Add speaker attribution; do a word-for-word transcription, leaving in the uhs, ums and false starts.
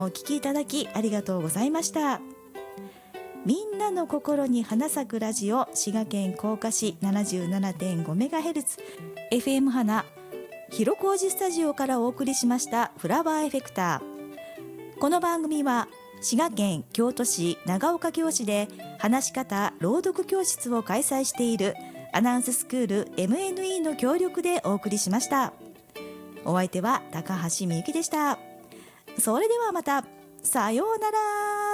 Speaker 1: お聞きいただきありがとうございました。みんなの心に花咲くラジオ、滋賀県甲賀市 ななじゅうななてんごメガヘルツ エフエム 花広小路スタジオからお送りしましたフラワーエフェクター。この番組は滋賀県京都市長岡京市で話し方朗読教室を開催しているアナウンススクール エムエヌイー の協力でお送りしました。お相手は高橋みゆきでした。それではまた、さようなら。